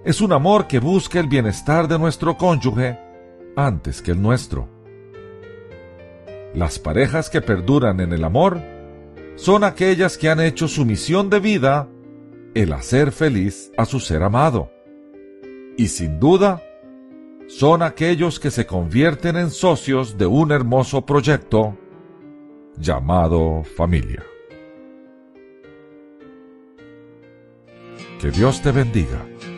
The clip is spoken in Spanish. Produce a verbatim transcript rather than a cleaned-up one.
es un amor que busca el bienestar de nuestro cónyuge antes que el nuestro. Las parejas que perduran en el amor son aquellas que han hecho su misión de vida el hacer feliz a su ser amado. Y sin duda, son aquellos que se convierten en socios de un hermoso proyecto llamado familia. Que Dios te bendiga.